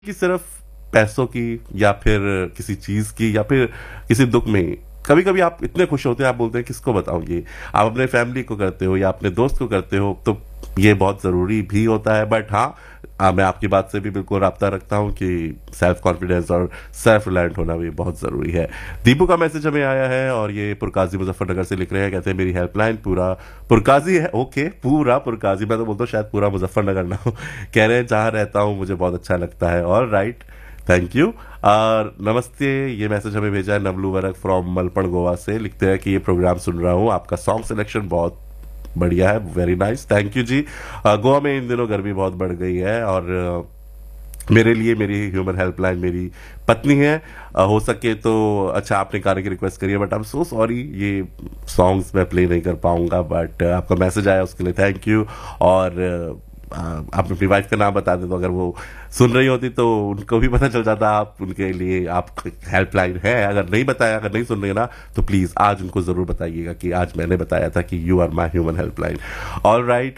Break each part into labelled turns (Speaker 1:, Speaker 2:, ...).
Speaker 1: कि सिर्फ पैसों की या फिर किसी चीज की या फिर किसी दुख में। कभी कभी आप इतने खुश होते हैं, आप बोलते हैं किसको बताऊंगी। आप अपने फैमिली को करते हो या अपने दोस्त को करते हो, तो ये बहुत जरूरी भी होता है। बट हाँ, मैं आपकी बात से भी बिल्कुल राब्ता रखता हूँ कि सेल्फ कॉन्फिडेंस और सेल्फ रिलायंट होना भी बहुत जरूरी है। दीपू का मैसेज हमें आया है और ये पुरकाजी मुजफ्फरनगर से लिख रहे हैं। कहते हैं मेरी हेल्पलाइन पूरा पुरकाजी है। ओके, पूरा पुरकाजी, मैं तो बोलता हूँ शायद पूरा मुजफ्फरनगर ना हो। कह रहे हैं जहां रहता हूँ मुझे बहुत अच्छा लगता है। All right, thank you. और नमस्ते, ये मैसेज हमें भेजा है नवलू वर्क फ्रॉम मलपण गोवा से। लिखते हैं कि ये प्रोग्राम सुन रहा हूँ, आपका सॉन्ग सिलेक्शन बहुत बढ़िया है, वेरी नाइस, थैंक यू जी। गोवा में इन दिनों गर्मी बहुत बढ़ गई है और मेरे लिए मेरी ह्यूमन हेल्पलाइन मेरी पत्नी है। हो सके तो अच्छा, आपने गाने की रिक्वेस्ट करी है but I am so sorry, ये सॉन्ग्स मैं प्ले नहीं कर पाऊंगा। बट आपका मैसेज आया उसके लिए थैंक यू। और आप अपनी वाइफ का नाम बता दें तो अगर वो सुन रही होती तो उनको भी पता चल जाता। आप उनके लिए आप हेल्पलाइन है, अगर नहीं बताया, अगर नहीं सुन रही ना तो प्लीज आज उनको जरूर बताइएगा कि आज मैंने बताया था कि you are my human helpline. All right.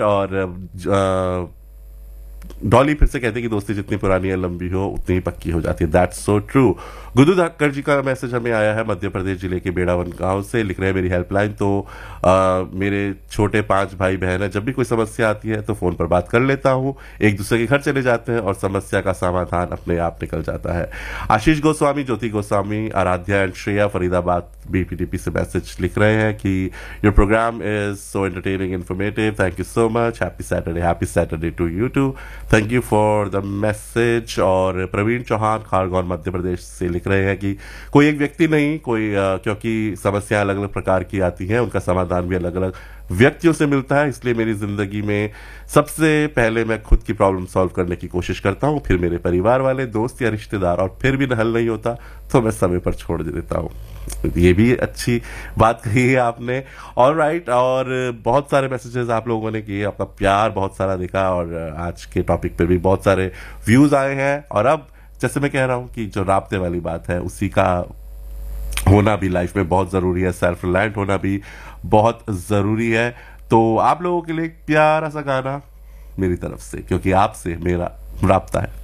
Speaker 1: और डॉली फिर से कहते हैं कि दोस्ती जितनी पुरानी या लंबी हो उतनी ही पक्की हो जाती है। That's so true. गुरु धाकर जी का मैसेज हमें आया है मध्य प्रदेश जिले के बेड़ावन गांव से। लिख रहे हैं मेरी हेल्पलाइन तो मेरे छोटे 5 भाई बहन है, जब भी कोई समस्या आती है तो फोन पर बात कर लेता हूँ, एक दूसरे के घर चले जाते हैं और समस्या का समाधान अपने आप निकल जाता है। आशीष गोस्वामी, ज्योति गोस्वामी, आराध्या एंड श्रेया फरीदाबाद बीपीडीपी से मैसेज लिख रहे हैं कि your programme is so entertaining, informative, thank you so much, happy Saturday to you to, thank you for the message. और प्रवीण चौहान खारगौन मध्य प्रदेश से लिख रहे हैं कि कोई एक व्यक्ति नहीं, कोई क्योंकि समस्याएं अलग अलग प्रकार की आती हैं, उनका समाधान भी अलग अलग व्यक्तियों से मिलता है, इसलिए मेरी जिंदगी में सबसे पहले मैं खुद की प्रॉब्लम सॉल्व करने की कोशिश करता हूं, फिर मेरे परिवार वाले, दोस्त या रिश्तेदार, और फिर भी हल नहीं होता तो मैं समय पर छोड़ देता हूं। ये भी अच्छी बात कही है आपने। All right. और बहुत सारे मैसेजेस आप लोगों ने किए, आपका प्यार बहुत सारा दिखा और आज के टॉपिक पे भी बहुत सारे व्यूज आए हैं। और अब जैसे मैं कह रहा हूं कि जो राब्ते वाली बात है उसी का होना भी लाइफ में बहुत जरूरी है, सेल्फ रिलायंट होना भी बहुत जरूरी है। तो आप लोगों के लिए एक प्यारा सा गाना मेरी तरफ से, क्योंकि आपसे मेरा राब्ता है।